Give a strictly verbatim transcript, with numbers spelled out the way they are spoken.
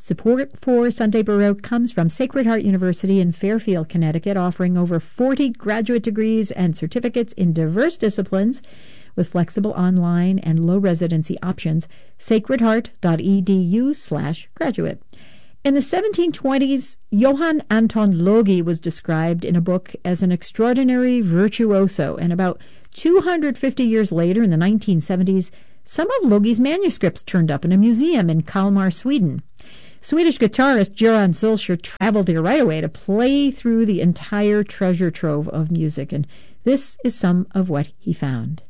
Support for Sunday Baroque comes from Sacred Heart University in Fairfield, Connecticut, offering over forty graduate degrees and certificates in diverse disciplines with flexible online and low residency options. sacredheart.edu slash graduate. In the seventeen twenties, Johann Anton Logi was described in a book as an extraordinary virtuoso, and about two hundred fifty years later, in the nineteen seventies, some of Logi's manuscripts turned up in a museum in Kalmar, Sweden. Swedish guitarist Göran Solskjaer traveled there right away to play through the entire treasure trove of music, and this is some of what he found.